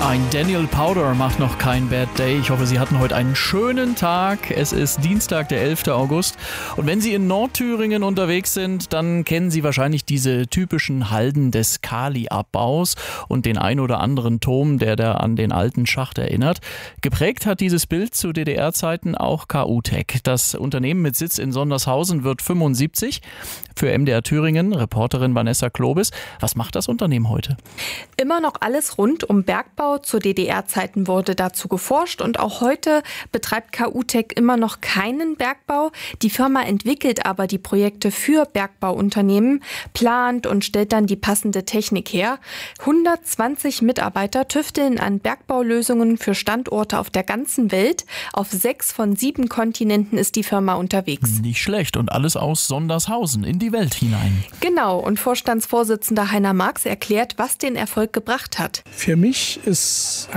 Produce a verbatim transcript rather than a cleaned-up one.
Ein Daniel Powder macht noch kein Bad Day. Ich hoffe, Sie hatten heute einen schönen Tag. Es ist Dienstag, der elfter August. Und wenn Sie in Nordthüringen unterwegs sind, dann kennen Sie wahrscheinlich diese typischen Halden des Kaliabbaus und den ein oder anderen Turm, der da an den alten Schacht erinnert. Geprägt hat dieses Bild zu D D R-Zeiten auch K-U-Tech. Das Unternehmen mit Sitz in Sondershausen wird fünfundsiebzig. Für M D R Thüringen, Reporterin Vanessa Klobis. Was macht das Unternehmen heute? Immer noch alles rund um Bergbau. Zu D D R-Zeiten wurde dazu geforscht und auch heute betreibt K-U-Tech immer noch keinen Bergbau. Die Firma entwickelt aber die Projekte für Bergbauunternehmen, plant und stellt dann die passende Technik her. hundertzwanzig Mitarbeiter tüfteln an Bergbaulösungen für Standorte auf der ganzen Welt. Auf sechs von sieben Kontinenten ist die Firma unterwegs. Nicht schlecht und alles aus Sondershausen in die Welt hinein. Genau, und Vorstandsvorsitzender Heiner Marx erklärt, was den Erfolg gebracht hat. Für mich ist